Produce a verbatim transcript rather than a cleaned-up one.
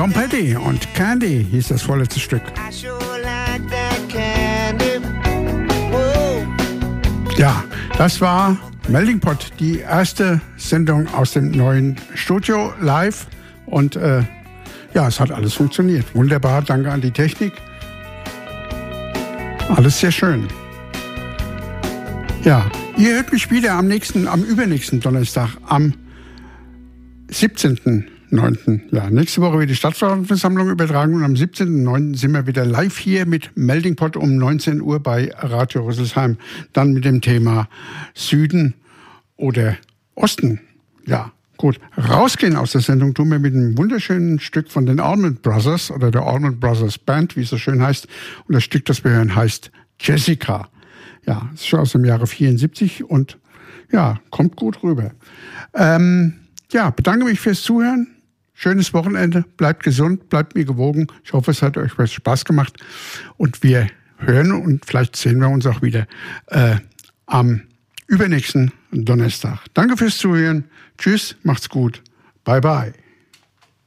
Tom Petty und Candy hieß das vorletzte Stück. Ja, das war Melting Pot, die erste Sendung aus dem neuen Studio live. Und äh, ja, es hat alles funktioniert. Wunderbar, danke an die Technik. Alles sehr schön. Ja, ihr hört mich wieder am nächsten, am übernächsten Donnerstag, am siebzehnten neunten Ja, nächste Woche wird die Stadtversammlung übertragen und am siebzehnten neunten sind wir wieder live hier mit Melting Pot um neunzehn Uhr bei Radio Rüsselsheim. Dann mit dem Thema Süden oder Osten. Ja, gut. Rausgehen aus der Sendung tun wir mit einem wunderschönen Stück von den Allman Brothers oder der Allman Brothers Band, wie es so schön heißt. Und das Stück, das wir hören, heißt Jessica. Ja, ist schon aus dem Jahre vierundsiebzig und ja, kommt gut rüber. Ähm, ja, bedanke mich fürs Zuhören. Schönes Wochenende. Bleibt gesund, bleibt mir gewogen. Ich hoffe, es hat euch Spaß gemacht. Und wir hören und vielleicht sehen wir uns auch wieder äh, am übernächsten Donnerstag. Danke fürs Zuhören. Tschüss, macht's gut. Bye, bye.